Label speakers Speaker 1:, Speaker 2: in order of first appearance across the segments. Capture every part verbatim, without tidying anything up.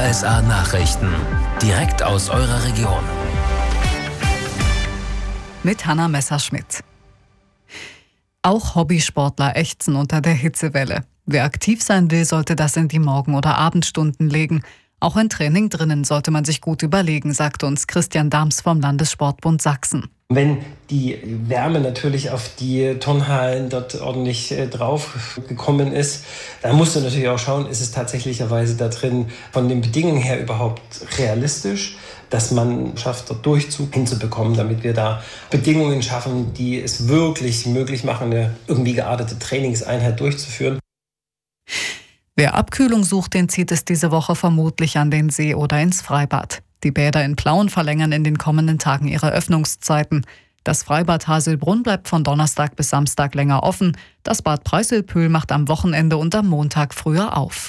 Speaker 1: S A Nachrichten. Direkt aus eurer Region.
Speaker 2: Mit Hanna Messerschmidt. Auch Hobbysportler ächzen unter der Hitzewelle. Wer aktiv sein will, sollte das in die Morgen- oder Abendstunden legen. Auch ein Training drinnen sollte man sich gut überlegen, sagt uns Christian Dahms vom Landessportbund Sachsen.
Speaker 3: Wenn die Wärme natürlich auf die Turnhallen dort ordentlich äh, drauf gekommen ist, dann musst du natürlich auch schauen, ist es tatsächlicherweise da drin von den Bedingungen her überhaupt realistisch, dass man schafft, dort Durchzug hinzubekommen, damit wir da Bedingungen schaffen, die es wirklich möglich machen, eine irgendwie geartete Trainingseinheit durchzuführen.
Speaker 2: Wer Abkühlung sucht, den zieht es diese Woche vermutlich an den See oder ins Freibad. Die Bäder in Plauen verlängern in den kommenden Tagen ihre Öffnungszeiten. Das Freibad Haselbrunn bleibt von Donnerstag bis Samstag länger offen. Das Bad Preißelpühl macht am Wochenende und am Montag früher auf.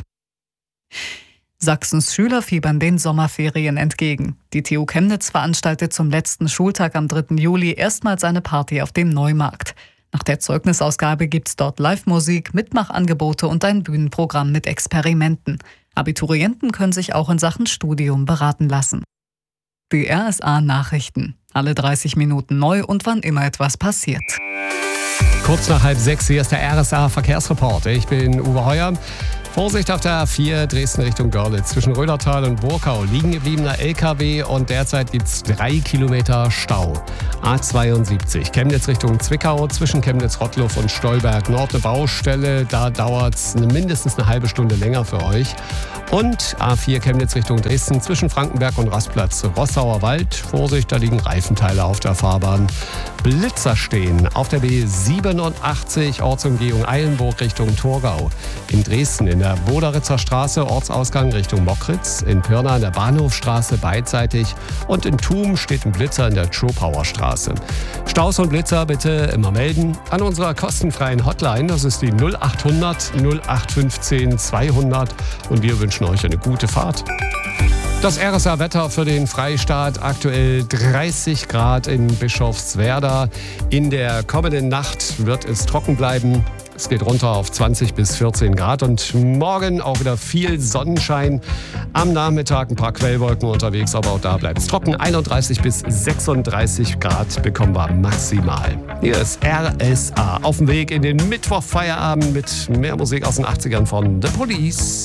Speaker 2: Sachsens Schüler fiebern den Sommerferien entgegen. Die T U Chemnitz veranstaltet zum letzten Schultag am dritten Juli erstmals eine Party auf dem Neumarkt. Nach der Zeugnisausgabe gibt's dort Live-Musik, Mitmachangebote und ein Bühnenprogramm mit Experimenten. Abiturienten können sich auch in Sachen Studium beraten lassen. Die R S A Nachrichten. Alle dreißig Minuten neu und wann immer etwas passiert.
Speaker 4: Kurz nach halb sechs, hier ist der R S A Verkehrsreport. Ich bin Uwe Heuer. Vorsicht auf der A vier Dresden Richtung Görlitz. Zwischen Rödertal und Burkau liegen gebliebener L K W und derzeit gibt es drei Kilometer Stau. A zweiundsiebzig Chemnitz Richtung Zwickau zwischen Chemnitz-Rottluff und Stolberg Nord eine Baustelle. Da dauert es mindestens eine halbe Stunde länger für euch. Und A vier Chemnitz Richtung Dresden zwischen Frankenberg und Rastplatz Rossauer Wald. Vorsicht, da liegen Reifenteile auf der Fahrbahn. Blitzer stehen auf der B siebenundachtzig Ortsumgehung Eilenburg Richtung Torgau. In Dresden in der Boderitzer Straße Ortsausgang Richtung Mockritz. In Pirna in der Bahnhofstraße beidseitig. Und in Thum steht ein Blitzer in der Schopauer Straße. Staus und Blitzer bitte immer melden an unserer kostenfreien Hotline. Das ist die null acht hundert null acht fünfzehn zweihundert. Und wir wünschen euch eine gute Fahrt. Das R S A-Wetter für den Freistaat, aktuell dreißig Grad in Bischofswerda. In der kommenden Nacht wird es trocken bleiben. Es geht runter auf zwanzig bis vierzehn Grad und morgen auch wieder viel Sonnenschein. Am Nachmittag ein paar Quellwolken unterwegs, aber auch da bleibt es trocken. einunddreißig bis sechsunddreißig Grad bekommen wir maximal. Hier ist R S A auf dem Weg in den Mittwochfeierabend mit mehr Musik aus den achtzigern von The Police.